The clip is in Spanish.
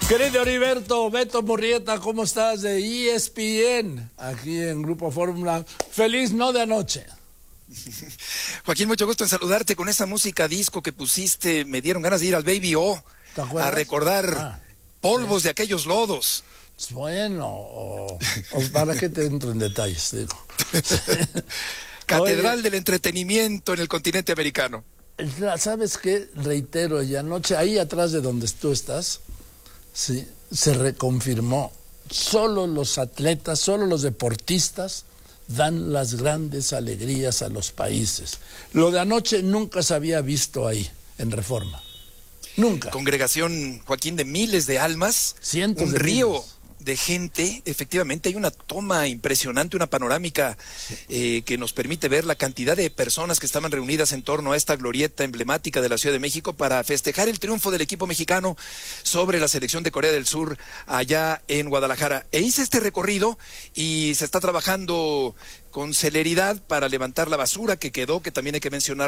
Querido Heriberto, Beto Murrieta, ¿cómo estás? De ESPN, aquí en Grupo Fórmula. Feliz no de anoche. Joaquín, mucho gusto en saludarte con esa música disco que pusiste. Me dieron ganas de ir al Baby O a recordar polvos de aquellos lodos. Bueno, o para que te entro en detalles, digo. Catedral del entretenimiento en el continente americano. ¿Sabes qué? Reitero, y anoche, ahí atrás de donde tú estás, sí, se reconfirmó. Solo los atletas, solo los deportistas dan las grandes alegrías a los países. Lo de anoche nunca se había visto ahí, en Reforma. Nunca. Congregación, Joaquín, de miles de almas. Cientos de río miles de gente. Efectivamente, hay una toma impresionante, una panorámica que nos permite ver la cantidad de personas que estaban reunidas en torno a esta glorieta emblemática de la Ciudad de México para festejar el triunfo del equipo mexicano sobre la selección de Corea del Sur allá en Guadalajara. E hice este recorrido y se está trabajando con celeridad para levantar la basura que quedó, que también hay que mencionar